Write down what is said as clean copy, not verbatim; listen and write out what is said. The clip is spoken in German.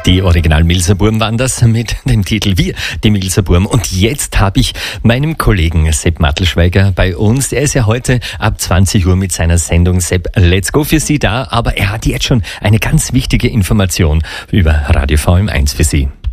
Die Original Milserburm waren das mit dem Titel Wir, die Milserburm. Und jetzt habe ich meinen Kollegen Sepp Mattelschweiger bei uns. Er ist ja heute ab 20 Uhr mit seiner Sendung Sepp Let's Go für Sie da. Aber er hat jetzt schon eine ganz wichtige Information über Radio VM1 für Sie.